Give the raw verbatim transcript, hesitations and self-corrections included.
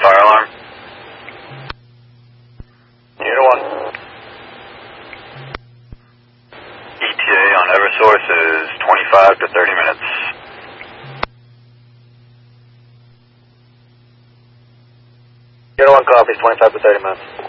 fire alarm. Unit one. E T A on Eversource is twenty-five to thirty minutes. Unit one copies, twenty-five to thirty minutes.